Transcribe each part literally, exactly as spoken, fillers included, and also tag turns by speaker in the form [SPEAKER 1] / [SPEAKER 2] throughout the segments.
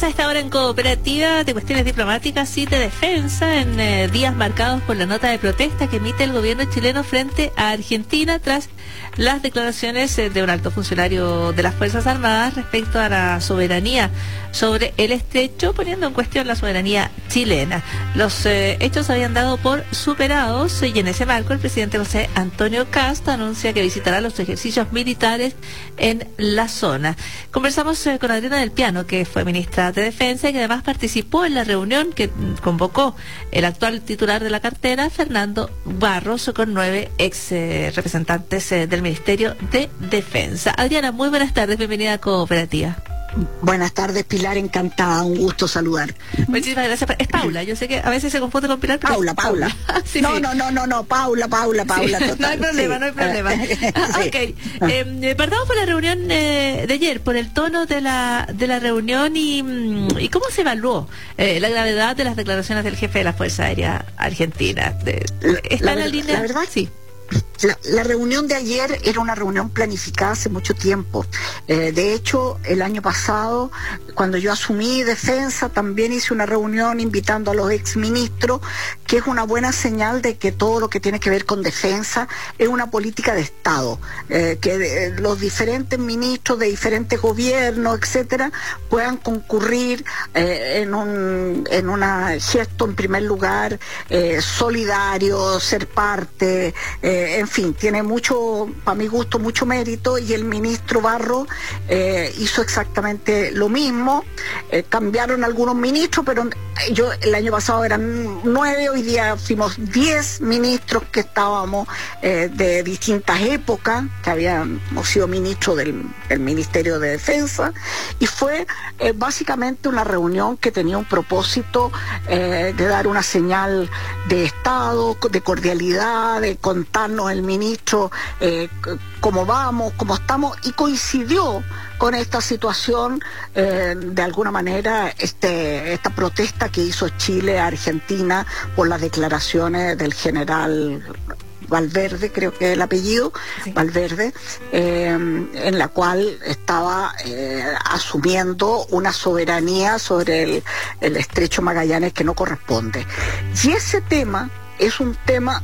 [SPEAKER 1] a esta hora en Cooperativa de Cuestiones Diplomáticas y de Defensa, en eh, días marcados por la nota de protesta que emite el gobierno chileno frente a Argentina tras las declaraciones eh, de un alto funcionario de las Fuerzas Armadas respecto a la soberanía sobre el estrecho, poniendo en cuestión la soberanía chilena. Los eh, hechos habían dado por superados y en ese marco el presidente José Antonio Kast anuncia que visitará los ejercicios militares en la zona. Conversamos eh, con Adriana del Piano, que fue ministra de Defensa y que además participó en la reunión que convocó el actual titular de la cartera, Fernando Barros, con nueve ex eh, representantes eh, del Ministerio de Defensa. Adriana, muy buenas tardes, bienvenida a Cooperativa.
[SPEAKER 2] Buenas tardes, Pilar, encantada, un gusto saludar.
[SPEAKER 1] Muchísimas gracias. Es Paula, yo sé que a veces se confunde con Pilar.
[SPEAKER 2] Paula, Paula.
[SPEAKER 1] Paula. sí,
[SPEAKER 2] no,
[SPEAKER 1] sí.
[SPEAKER 2] no, no, no, no, Paula, Paula, Paula.
[SPEAKER 1] Sí.
[SPEAKER 2] Total,
[SPEAKER 1] no hay problema,
[SPEAKER 2] sí.
[SPEAKER 1] no hay problema.
[SPEAKER 2] sí.
[SPEAKER 1] Ok, eh, partamos por la reunión eh, de ayer, por el tono de la de la reunión y, y cómo se evaluó eh, la gravedad de las declaraciones del jefe de la Fuerza Aérea Argentina. De, ¿Está
[SPEAKER 2] la,
[SPEAKER 1] en la
[SPEAKER 2] ver,
[SPEAKER 1] línea?
[SPEAKER 2] La verdad,
[SPEAKER 1] sí.
[SPEAKER 2] La, la reunión de ayer era una reunión planificada hace mucho tiempo. Eh, de hecho, el año pasado, cuando yo asumí Defensa, también hice una reunión invitando a los exministros, que es una buena señal de que todo lo que tiene que ver con defensa es una política de Estado, eh, que de, los diferentes ministros de diferentes gobiernos, etcétera, puedan concurrir eh, en un en una gesto, en primer lugar, eh, solidario, ser parte, eh, en fin, tiene mucho, para mi gusto, mucho mérito, y el ministro Barro eh, hizo exactamente lo mismo. Eh, cambiaron algunos ministros, pero yo el año pasado eran nueve, hoy día fuimos diez ministros que estábamos eh, de distintas épocas, que habíamos sido ministros del, del Ministerio de Defensa, y fue eh, básicamente una reunión que tenía un propósito eh, de dar una señal de Estado, de cordialidad, de contarnos el ministro eh, cómo vamos, cómo estamos, y coincidió con esta situación eh, de alguna manera este esta protesta que hizo Chile a Argentina por las declaraciones del general Valverde, creo que es el apellido, sí. Valverde, eh, en la cual estaba eh, asumiendo una soberanía sobre el, el estrecho Magallanes que no corresponde. Y ese tema es un tema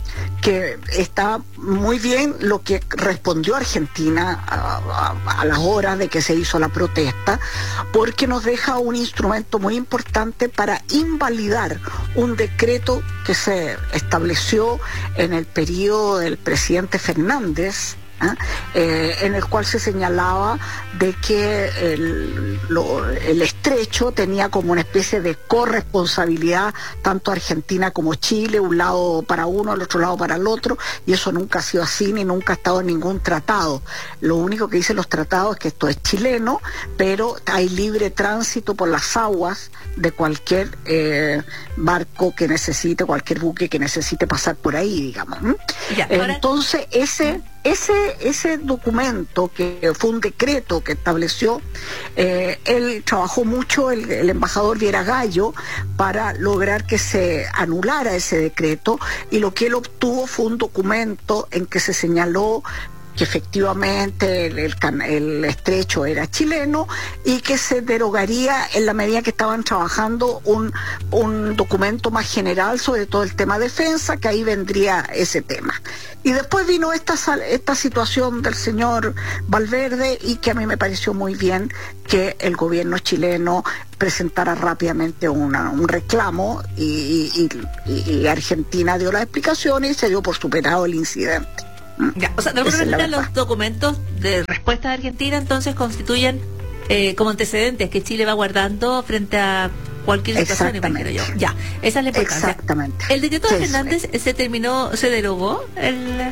[SPEAKER 2] que está muy bien lo que respondió Argentina a, a, a las horas de que se hizo la protesta, porque nos deja un instrumento muy importante para invalidar un decreto que se estableció en el periodo del presidente Fernández, ¿Ah? Eh, en el cual se señalaba de que el, lo, el estrecho tenía como una especie de corresponsabilidad tanto Argentina como Chile, un lado para uno, el otro lado para el otro, y eso nunca ha sido así ni nunca ha estado en ningún tratado. Lo único que dicen los tratados es que esto es chileno, pero hay libre tránsito por las aguas de cualquier eh, barco que necesite, cualquier buque que necesite pasar por ahí, digamos. ¿Mm? Ya, ahora... Entonces ese Ese, ese documento, que fue un decreto que estableció, eh, él trabajó mucho, el, el embajador Viera Gallo, para lograr que se anulara ese decreto, y lo que él obtuvo fue un documento en que se señaló que efectivamente el, el, el estrecho era chileno y que se derogaría en la medida que estaban trabajando un, un documento más general sobre todo el tema defensa, que ahí vendría ese tema. Y después vino esta, esta situación del señor Valverde, y que a mí me pareció muy bien que el gobierno chileno presentara rápidamente una, un reclamo, y, y, y, y Argentina dio las explicaciones y se dio por superado el incidente.
[SPEAKER 1] Ya, o sea, de alguna manera los documentos de respuesta de Argentina entonces constituyen eh, como antecedentes que Chile va guardando frente a cualquier situación, imagino yo. Ya, esa es la importancia.
[SPEAKER 2] Exactamente.
[SPEAKER 1] ¿El decreto de
[SPEAKER 2] sí,
[SPEAKER 1] Fernández sí. se terminó, se derogó? El...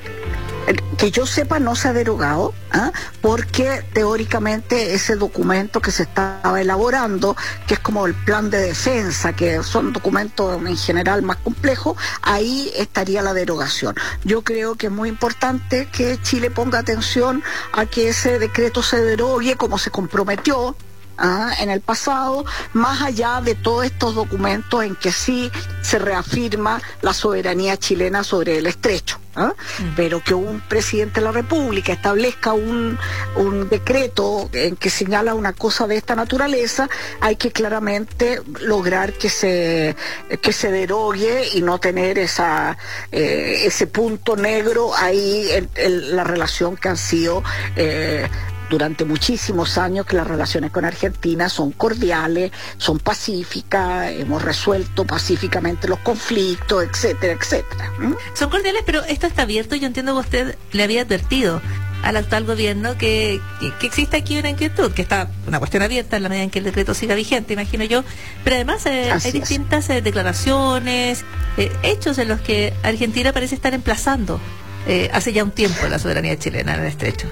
[SPEAKER 2] Que yo sepa no se ha derogado, ¿eh? Porque teóricamente ese documento que se estaba elaborando, que es como el plan de defensa, que son documentos en general más complejos, ahí estaría la derogación. Yo creo que es muy importante que Chile ponga atención a que ese decreto se derogue como se comprometió, ¿ah? en el pasado, más allá de todos estos documentos en que sí se reafirma la soberanía chilena sobre el estrecho. ¿Ah? Mm. Pero que un presidente de la República establezca un, un decreto en que señala una cosa de esta naturaleza, hay que claramente lograr que se que se derogue y no tener esa eh, ese punto negro ahí en, en la relación que han sido eh, durante muchísimos años, que las relaciones con Argentina son cordiales, son pacíficas, hemos resuelto pacíficamente los conflictos, etcétera, etcétera. ¿Mm?
[SPEAKER 1] Son cordiales, pero esto está abierto. Yo entiendo que usted le había advertido al actual gobierno que, que, que existe aquí una inquietud, que está una cuestión abierta en la medida en que el decreto siga vigente, imagino yo, pero además eh, hay distintas eh, declaraciones, eh, hechos en los que Argentina parece estar emplazando eh, hace ya un tiempo la soberanía chilena en el estrecho.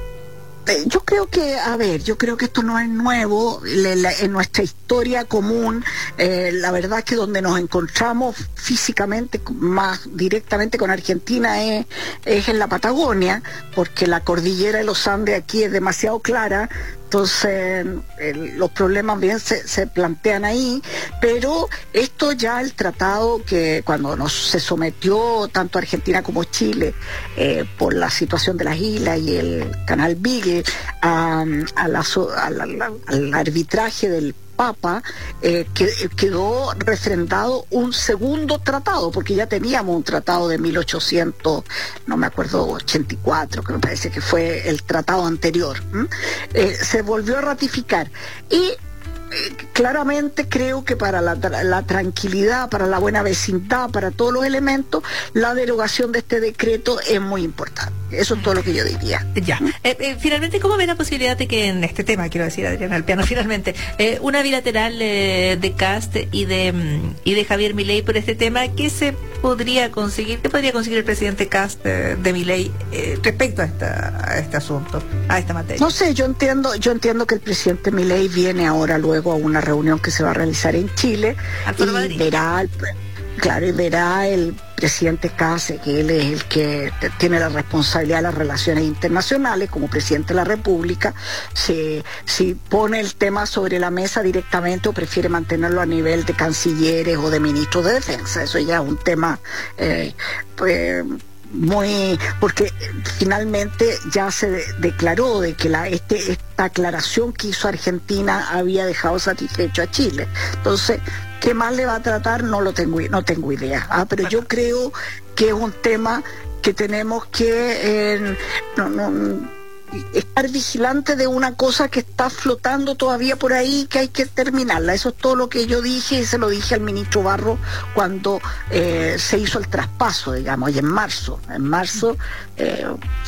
[SPEAKER 2] Yo creo que, a ver, yo creo que esto no es nuevo, le, la, en nuestra historia común, eh, la verdad que donde nos encontramos físicamente más directamente con Argentina es, es en la Patagonia, porque la cordillera de los Andes aquí es demasiado clara. Entonces el, los problemas bien se, se plantean ahí, pero esto ya el tratado que cuando nos se sometió tanto Argentina como Chile eh, por la situación de las islas y el canal Beagle a, a la, a la, la, al arbitraje del Papa, eh, que, quedó refrendado un segundo tratado, porque ya teníamos un tratado de mil ochocientos, no me acuerdo, ochenta y cuatro, que me parece que fue el tratado anterior. Eh, se volvió a ratificar y Eh, claramente creo que para la, la tranquilidad, para la buena vecindad, para todos los elementos, la derogación de este decreto es muy importante. Eso es todo lo que yo diría.
[SPEAKER 1] Ya. Eh, eh, finalmente, ¿cómo ve la posibilidad de que en este tema, quiero decir, Adriana Alpiano, finalmente, eh, una bilateral eh, de Kast y de mm, y de Javier Milei por este tema, qué se podría conseguir, qué podría conseguir el presidente Kast eh, de Milei eh, respecto a, esta, a este asunto, a esta materia?
[SPEAKER 2] No sé, yo entiendo, yo entiendo que el presidente Milei viene ahora luego a una reunión que se va a realizar en Chile
[SPEAKER 1] Arturo
[SPEAKER 2] y
[SPEAKER 1] Madrid.
[SPEAKER 2] verá, el, claro, y verá el presidente Kast, que él es el que tiene la responsabilidad de las relaciones internacionales como presidente de la República, si, si pone el tema sobre la mesa directamente o prefiere mantenerlo a nivel de cancilleres o de ministros de defensa. Eso ya es un tema eh, pues, muy, porque finalmente ya se de, declaró de que la este esta aclaración que hizo Argentina había dejado satisfecho a Chile. Entonces, ¿qué más le va a tratar? No lo tengo, no tengo idea. Ah, pero yo creo que es un tema que tenemos que eh, no, no, estar vigilante de una cosa que está flotando todavía por ahí, que hay que terminarla. Eso es todo lo que yo dije y se lo dije al ministro Barro cuando eh, se hizo el traspaso, digamos, y en marzo, en marzo, eh,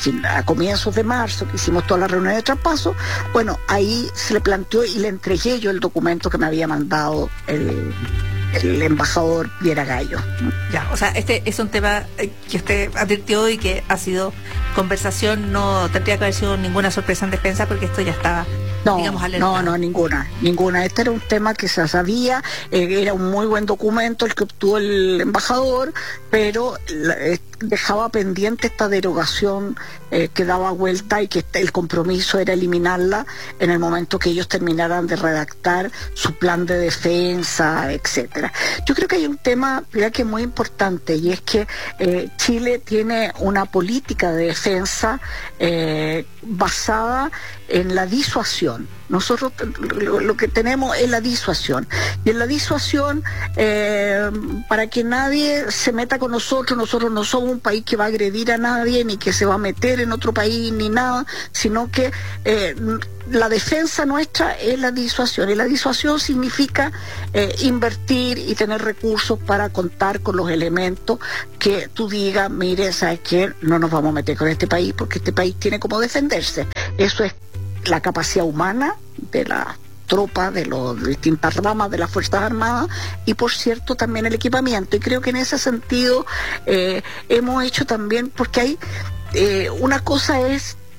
[SPEAKER 2] a comienzos de marzo, que hicimos todas las reuniones de traspaso, bueno, ahí se le planteó y le entregué yo el documento que me había mandado el el embajador Viera Gallo.
[SPEAKER 1] Ya, o sea, este es un tema que usted advirtió y que ha sido conversación, no tendría que haber sido ninguna sorpresa en defensa porque esto ya estaba,
[SPEAKER 2] no,
[SPEAKER 1] digamos, alertado.
[SPEAKER 2] No, no, ninguna, ninguna. Este era un tema que se sabía, eh, era un muy buen documento el que obtuvo el embajador, pero eh, dejaba pendiente esta derogación eh, que daba vuelta y que el compromiso era eliminarla en el momento que ellos terminaran de redactar su plan de defensa, etcétera. Yo creo que hay un tema mira, que es muy importante y es que eh, Chile tiene una política de defensa eh, basada en la disuasión. Nosotros lo, lo que tenemos es la disuasión. Y en la disuasión, eh, para que nadie se meta con nosotros, nosotros no somos un país que va a agredir a nadie, ni que se va a meter en otro país, ni nada, sino que eh, la defensa nuestra es la disuasión. Y la disuasión significa eh, invertir y tener recursos para contar con los elementos que tú digas, mire, ¿sabes qué? No nos vamos a meter con este país porque este país tiene como defenderse. Eso es la capacidad humana de la tropa, de las distintas ramas de las Fuerzas Armadas y por cierto también el equipamiento. Y creo que en ese sentido eh, hemos hecho también, porque hay eh, una cosa es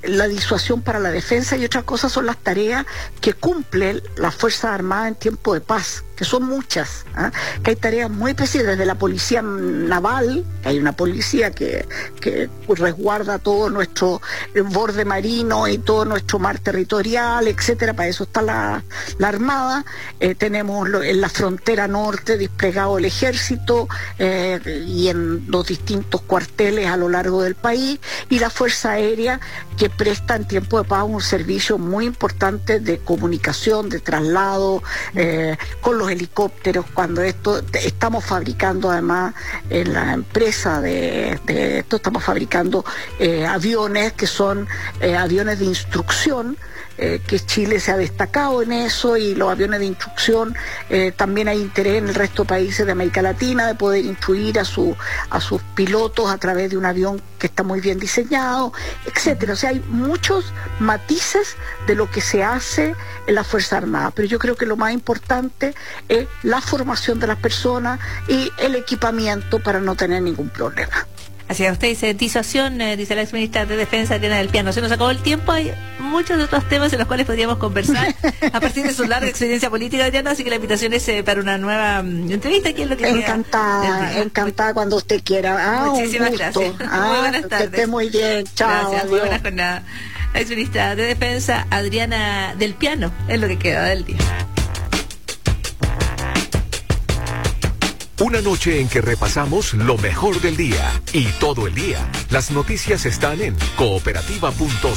[SPEAKER 2] la disuasión para la defensa y otra cosa son las tareas que cumplen las Fuerzas Armadas en tiempo de paz, que son muchas, ¿eh? Que hay tareas muy específicas, desde la policía naval, que hay una policía que, que resguarda todo nuestro borde marino y todo nuestro mar territorial, etcétera. Para eso está la, la Armada. Eh, tenemos lo, en la frontera norte desplegado el ejército eh, y en los distintos cuarteles a lo largo del país, y la Fuerza Aérea, que presta en tiempo de paz un servicio muy importante de comunicación, de traslado, eh, con los helicópteros. Cuando esto estamos fabricando, además en la empresa de, de esto estamos fabricando eh, aviones que son eh, aviones de instrucción, eh, que Chile se ha destacado en eso, y los aviones de instrucción eh, también hay interés en el resto de países de América Latina de poder instruir a su a sus pilotos a través de un avión que está muy bien diseñado, etcétera. O sea, hay muchos matices de lo que se hace en la Fuerza Armada, pero yo creo que lo más importante es la formación de las personas y el equipamiento para no tener ningún problema.
[SPEAKER 1] Así es, usted dice disuasión, eh, dice la exministra de Defensa, Adriana del Piano. Se nos acabó el tiempo, hay muchos otros temas en los cuales podríamos conversar a partir de su larga experiencia política, Adriana, así que la invitación es eh, para una nueva um, entrevista. ¿Qué es lo que
[SPEAKER 2] encantada, encantada cuando usted quiera. Ah,
[SPEAKER 1] muchísimas
[SPEAKER 2] un gusto.
[SPEAKER 1] gracias.
[SPEAKER 2] Ah,
[SPEAKER 1] muy buenas tardes.
[SPEAKER 2] Que esté muy bien, chao.
[SPEAKER 1] Gracias,
[SPEAKER 2] adiós.
[SPEAKER 1] muy buena jornada. La exministra de Defensa, Adriana del Piano, es lo que queda del día.
[SPEAKER 3] Una noche en que repasamos lo mejor del día y todo el día. Las noticias están en cooperativa punto